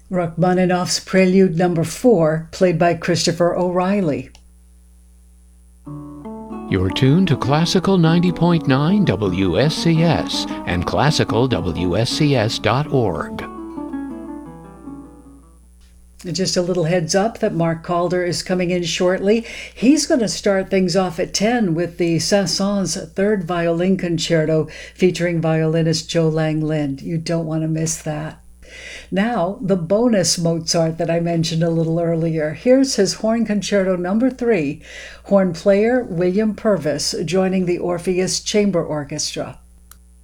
Rachmaninoff's Prelude Number 4, played by Christopher O'Reilly. You're tuned to Classical 90.9 WSCS and classicalwscs.org. Just a little heads up that Mark Calder is coming in shortly. He's going to start things off at 10 with the Saint-Saëns Third Violin Concerto featuring violinist Joe Lang-Lind. You don't want to miss that. Now, the bonus Mozart that I mentioned a little earlier. Here's his Horn Concerto Number 3, horn player William Purvis joining the Orpheus Chamber Orchestra.